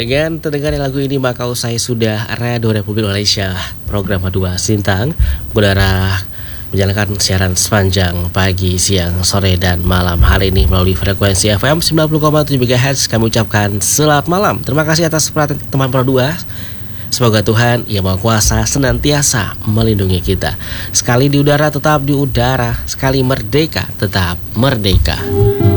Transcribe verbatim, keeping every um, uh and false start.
dengan terdengarnya lagu ini maka usai sudah Radio Republik Indonesia program dua Sintang mengudara menjalankan siaran sepanjang pagi, siang, sore, dan malam hari ini melalui frekuensi F M sembilan puluh koma tujuh MHz. Kami ucapkan selamat malam. Terima kasih atas perhatian teman Pro dua. Semoga Tuhan Yang Maha Kuasa senantiasa melindungi kita. Sekali di udara tetap di udara, sekali merdeka tetap merdeka.